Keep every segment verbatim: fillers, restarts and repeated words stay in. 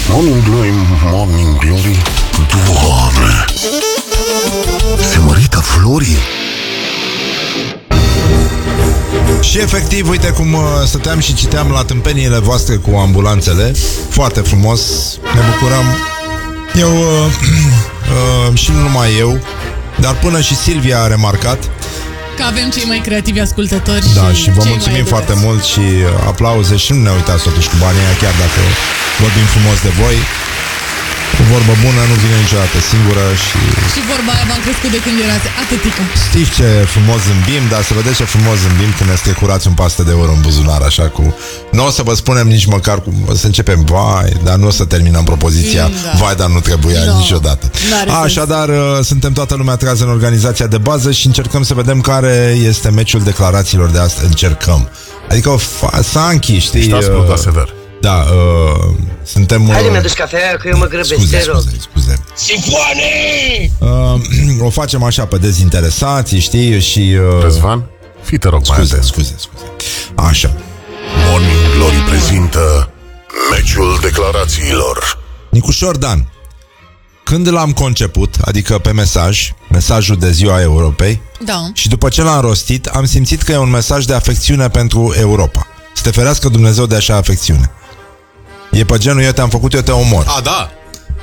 Morning Glory, Morning Glory, Doamne, se mărită florii. Și efectiv, uite cum uh, stăteam și citeam la tâmpeniile voastre cu ambulanțele. Foarte frumos, ne bucurăm. Eu, uh, uh, și nu numai eu, dar până și Silvia a remarcat că avem cei mai creativi ascultători. Da, și, și vă cei mulțumim mai foarte mult și aplauze. Și nu ne uitați totuși cu banii aia, chiar dacă vorbim frumos de voi. O vorbă bună nu vine niciodată singură. Și Și vorba aia v-am crescut de când erați atâtică. știți ce frumos zâmbim, dar să vedeți ce frumos zâmbim când ne strecurați un pastă de euro în buzunar, așa cu... Nu o să vă spunem nici măcar cum... O să începem, vai, dar nu o să terminăm propoziția, mm, da. vai, dar nu trebuia no, niciodată. Așadar, suntem toată lumea trează în organizația de bază și încercăm să vedem care este meciul declarațiilor de astăzi. Încercăm. Adică o fa- Sanchi, știi... Și ascultat sever. Da, uh, suntem... Uh, Haide, mi-aduci cafea, că eu mă grăbesc, scuze, te rog. scuze, scuze. Sifoane! Uh, o facem așa pe dezinteresați, știi, și... Uh, Răzvan, fii te rog mai Scuze, atent. scuze, scuze. Așa. Morning Glory prezintă meciul declarațiilor. Nicușor Dan, când l-am conceput, adică pe mesaj, mesajul de Ziua Europei, Da. și după ce l-am rostit, am simțit că e un mesaj de afecțiune pentru Europa. Să te ferească Dumnezeu de așa afecțiune. E pe genul, eu te-am făcut, eu te omor. A, da.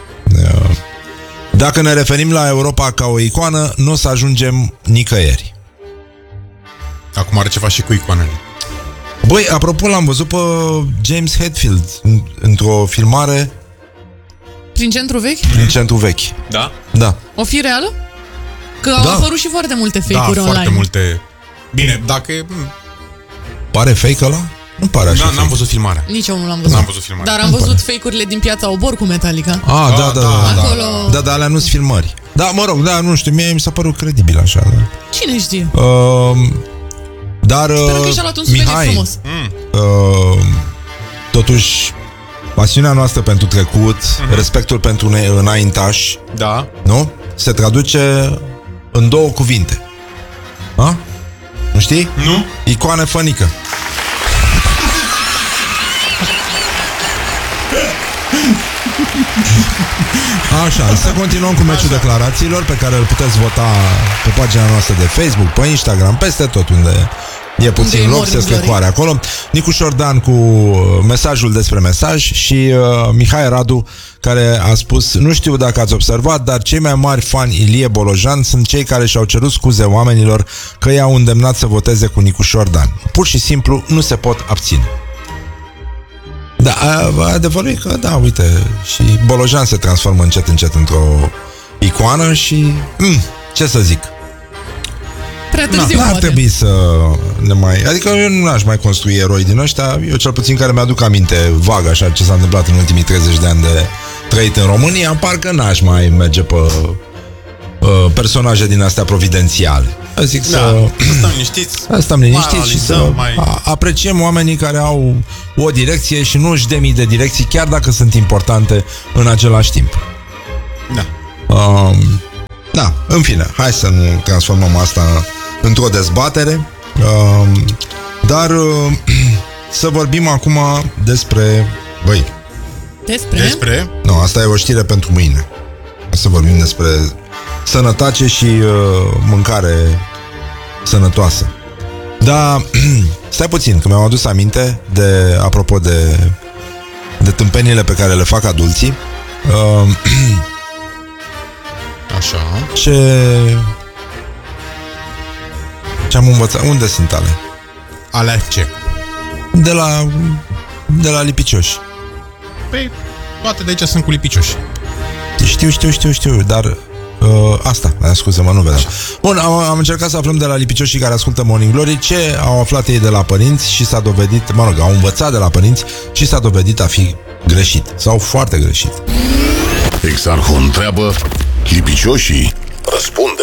Dacă ne referim la Europa ca o icoană, nu o să ajungem nicăieri. Acum are ceva și cu icoanele. Băi, apropo, l-am văzut pe James Hetfield în, într-o filmare Prin centru vechi? prin centru vechi. Da? Da. O fi reală? Că au Da. apărut și foarte multe Da, fake-uri foarte online. multe. Bine, dacă e... Pare fake ăla? Nu pare așa. Da, n-am văzut filmarea. Nici eu nu l-am văzut. N-am văzut filmarea. Dar am văzut fake-urile din Piața Obor cu Metallica. Ah, da, da, da, da, Acolo- da, da, da, alea nu-s filmări. Da, mă rog, da, nu știu, mie mi s-a părut credibil așa, da. Cine știe? Uh, dar, Sper că uh, și-a luat un suvenir Mihai, frumos. uh, totuși, pasiunea noastră pentru trecut, uh-huh. respectul pentru ne- înaintași, Da. nu? Se traduce în două cuvinte. Ha? Nu știi? Nu? Icoană fănică. Așa, să continuăm cu meciul Așa. declarațiilor pe care îl puteți vota pe pagina noastră de Facebook, pe Instagram, peste tot unde e puțin Unde e loc, se Morning strecoare acolo. Nicușor Dan cu mesajul despre mesaj și uh, Mihai Radu care a spus: nu știu dacă ați observat, dar cei mai mari fani Ilie Bolojan sunt cei care și-au cerut scuze oamenilor că i-au îndemnat să voteze cu Nicușor Dan. Pur și simplu nu se pot abține. Da, adevărul e că, da, uite, și Bolojan se transformă încet, încet într-o icoană și, mm, ce să zic, Prea târziu, n-ar poate. trebui să ne mai... Adică eu nu aș mai construi eroi din ăștia. Eu cel puțin care mi-aduc aminte vag așa ce s-a întâmplat în ultimii treizeci de ani de trăit în România, parcă n-aș mai merge pe uh, personaje din astea providențiale. Eu zic Da, să... stăm liniștiți. Stăm liniștiți mai și să analizăm, mai... a- apreciem oamenii care au o direcție și nu își de mii de direcții, chiar dacă sunt importante în același timp. Da. Um, da, în fine, hai să nu transformăm asta într-o dezbatere. Um, dar uh, să vorbim acum despre... Băi, Despre? Despre? nu, asta e o știre pentru mâine. Să vorbim despre sănătate și uh, mâncare sănătoasă. Da, stai puțin, că mi-am adus aminte de, apropo de de tâmpeniile pe care le fac adulții. Uh, Așa. ce ce am învățat? Unde sunt ale? Alea ce? De la de la lipicioși. Păi, toate de aici sunt cu lipicioși. Știu, știu, știu, știu, dar uh, asta, scuze-mă, nu vedeam. Bun, am, am încercat să aflăm de la lipicioșii care ascultă Morning Glory ce au aflat ei de la părinți și s-a dovedit, mă rog, au învățat de la părinți și s-a dovedit a fi greșit sau foarte greșit. Exarhul întreabă, lipicioșii răspunde.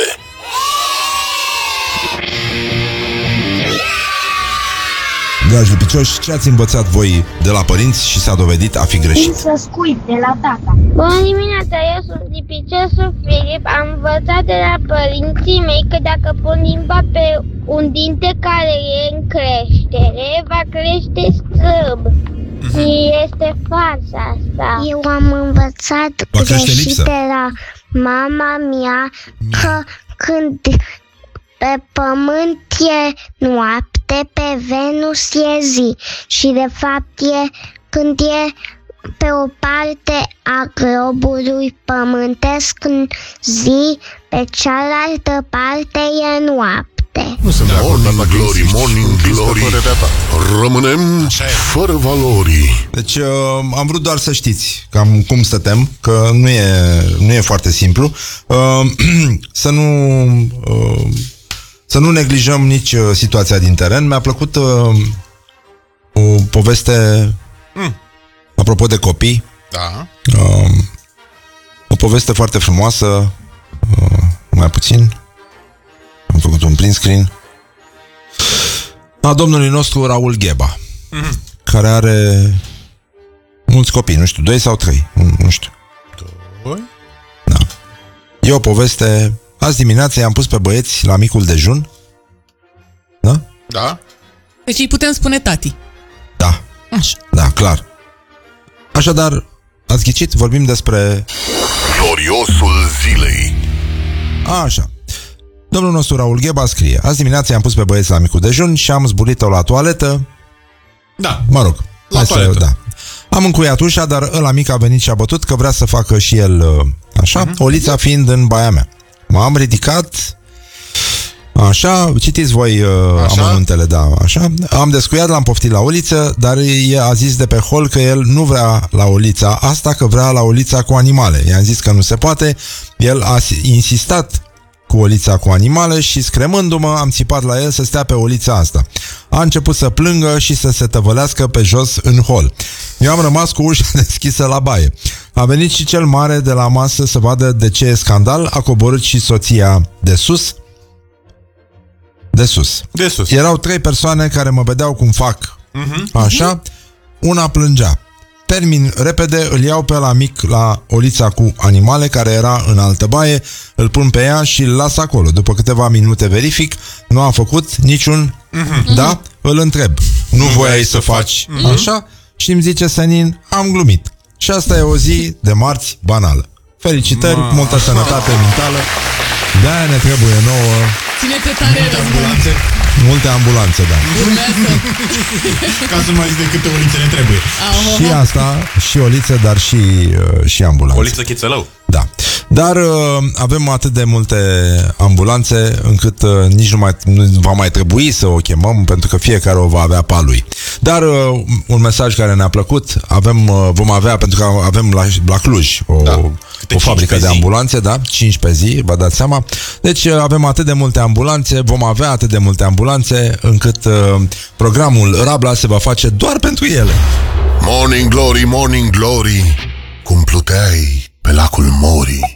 Dragi lipicioși, ce ați învățat voi de la părinți și s-a dovedit a fi greșit? Să scuip de la tata. Bună dimineața, eu sunt lipiciosul Filip. Am învățat de la părinții mei că dacă pun limba pe un dinte care e în creștere, va crește scârb. Și este falsă asta. Eu am învățat Va crește greșit lipsă. de la mama mea că când pe pământ e noapte, pe Venus e zi. Și de fapt e când e pe o parte a globului pământesc în zi, pe cealaltă parte e noapte. Nu sunt de acord, dar Morning dacă Glory, insisti, Morning insist pe Glory. părerea ta. Rămânem Așa e. fără valori. Deci uh, am vrut doar să știți cam cum stătem, că nu e, nu e foarte simplu. Uh, să nu uh, să nu neglijăm nici uh, situația din teren. Mi-a plăcut uh, o poveste Mm. apropo de copii. Da. Uh, o poveste foarte frumoasă. Uh, mai puțin. Am făcut un print screen a domnului nostru Raul Gheba, Mhm. care are mulți copii, nu știu, doi sau trei, nu, nu știu. Doi? Da. E o poveste. Azi dimineața i-am pus pe băieți la micul dejun. Da? Da? Deci îi putem spune tati. Da. Așa. Da, clar. Așadar, ați ghicit? Vorbim despre... Gloriosul zilei. Așa. Domnul nostru Raul Gheba scrie: azi dimineața i-am pus pe băieți la micul dejun și am zburit-o la toaletă. Da. Mă rog, La hai să, toaletă. da. Am încuiat ușa, dar ăla mic a venit și a bătut că vrea să facă și el uh, așa, uh-huh. Olița fiind în baia mea. M-am ridicat. Așa, citiți voi uh, Așa? amănuntele, da, așa. Am descuiat, l-am poftit la Oliță, dar e a zis de pe hol că el nu vrea la Olița asta, că vrea la Olița cu animale. I-am zis că nu se poate. El a insistat cu Olița cu animale și, scremându-mă, am țipat la el să stea pe Olița asta. A început să plângă și să se tăvălească pe jos în hol. Eu am rămas cu ușa deschisă la baie. A venit și cel mare de la masă să vadă de ce e scandal. A coborât și soția de sus. De sus. De sus. Erau trei persoane care mă vedeau cum fac. Așa. Una plângea. Termin repede, îl iau pe ăla mic la Olița cu animale, care era în altă baie, îl pun pe ea și îl las acolo. După câteva minute verific, nu a făcut niciun... Da? Îl întreb. Nu voiai să faci așa? Și îmi zice Senin, am glumit. Și asta e o zi de marți banală. Felicitări, multă sănătate mentală. De-aia ne trebuie nouă Ține-te tare, Răzvan. Ambulanțe. multe ambulanțe, da. Urmează. Ca să nu mai zic de câte olițe ne trebuie. Aho. Și asta, și olițe, dar și, uh, și ambulanțe. Oliță chițălău. Da. Dar uh, avem atât de multe ambulanțe încât uh, nici nu, mai, nu va mai trebui să o chemăm, pentru că fiecare o va avea pe a lui. Dar uh, un mesaj care ne-a plăcut, avem, uh, vom avea, pentru că avem la, la Cluj o, Da. o Câte fabrică cinci pe de zi. ambulanțe, da? cinci pe zi, vă dați seama. Deci uh, avem atât de multe ambulanțe, vom avea atât de multe ambulanțe, încât uh, programul Rabla se va face doar pentru ele. Morning Glory, Morning Glory, cum pluteai pe lacul Mori.